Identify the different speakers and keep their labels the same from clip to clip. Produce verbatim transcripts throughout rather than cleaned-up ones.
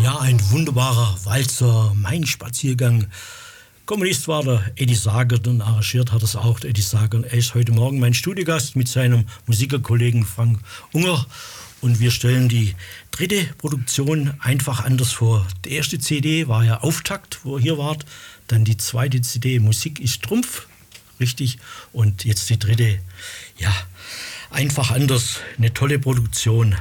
Speaker 1: Ja, ein wunderbarer Walzer, mein Spaziergang. Komponist war der Eddie Sagert und arrangiert hat es auch der Eddie Sagert. Er ist heute Morgen mein Studiogast mit seinem Musikerkollegen Frank Unger. Und wir stellen die dritte Produktion einfach anders vor. Die erste C D war ja Auftakt, wo ihr hier wart. Dann die zweite C D, Musik ist Trumpf, richtig. Und jetzt die dritte, ja, einfach anders, eine tolle Produktion.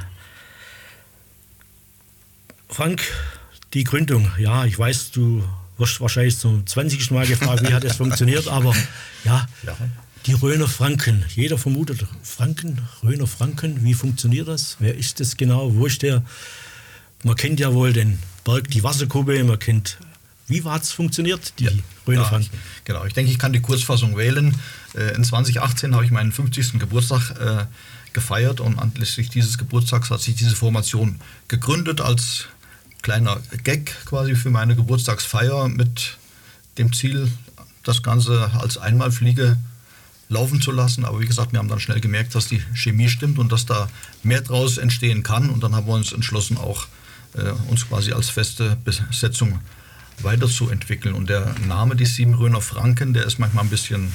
Speaker 1: Frank, die Gründung, ja, ich weiß, du wirst wahrscheinlich zum zwanzigsten Mal gefragt, wie hat das funktioniert, aber ja, ja, die Röner Franken, jeder vermutet Franken, Röner Franken, wie funktioniert das, wer ist das genau, wo ist der, man kennt ja wohl den Berg, die Wasserkuppe, man kennt, wie hat es funktioniert, die ja, Röner ja, Franken?
Speaker 2: Ich, genau, ich denke, ich kann die Kurzfassung wählen. Äh, in zwanzig achtzehn habe ich meinen fünfzigsten Geburtstag äh, gefeiert und anlässlich dieses Geburtstags hat sich diese Formation gegründet als kleiner Gag quasi für meine Geburtstagsfeier mit dem Ziel, das Ganze als Einmalfliege laufen zu lassen. Aber wie gesagt, wir haben dann schnell gemerkt, dass die Chemie stimmt und dass da mehr draus entstehen kann. Und dann haben wir uns entschlossen, auch äh, uns quasi als feste Besetzung weiterzuentwickeln. Und der Name, die sieben Röner Franken, der ist manchmal ein bisschen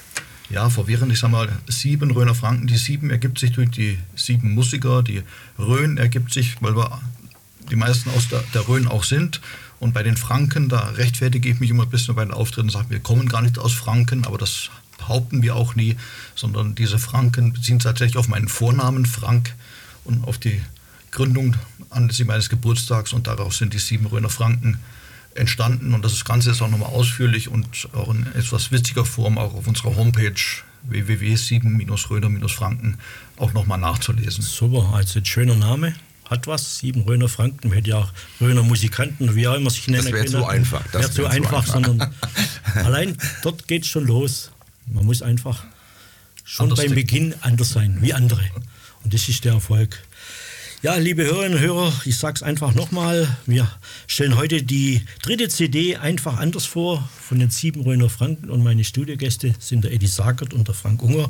Speaker 2: ja, verwirrend. Ich sage mal, sieben Röner Franken. Die sieben ergibt sich durch die sieben Musiker. Die Rhön ergibt sich, weil wir die meisten aus der, der Rhön auch sind. Und bei den Franken, da rechtfertige ich mich immer ein bisschen bei den Auftritten und sage, wir kommen gar nicht aus Franken, aber das behaupten wir auch nie, sondern diese Franken beziehen sich tatsächlich auf meinen Vornamen Frank und auf die Gründung anlässlich meines Geburtstags und daraus sind die sieben Röner Franken entstanden und das Ganze ist auch nochmal ausführlich und auch in etwas witziger Form auch auf unserer Homepage w w w punkt sieben Röner Franken auch nochmal nachzulesen.
Speaker 1: Super, also ein schöner Name. Hat was, sieben Röner Franken, man hätte ja auch Röner Musikanten, wie auch immer sich nennen.
Speaker 3: Das wäre zu einfach.
Speaker 1: Das wäre zu einfach, einfach. Sondern allein dort geht es schon los. Man muss einfach schon anders beim Beginn anders sein, wie andere. Und das ist der Erfolg. Ja, liebe Hörerinnen und Hörer, ich sage es einfach nochmal, wir stellen heute die dritte C D einfach anders vor von den sieben Röner Franken und meine Studiogäste sind der Eddie Sagert und der Frank Unger.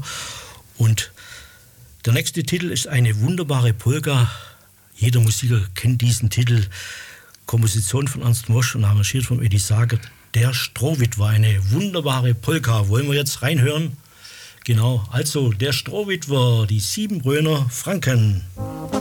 Speaker 1: Und der nächste Titel ist eine wunderbare Polka. Jeder Musiker kennt diesen Titel. Komposition von Ernst Mosch und arrangiert von Eddie Sagert. Der Strohwitwer, eine wunderbare Polka. Wollen wir jetzt reinhören? Genau, also der Strohwitwer, die sieben Röner Franken.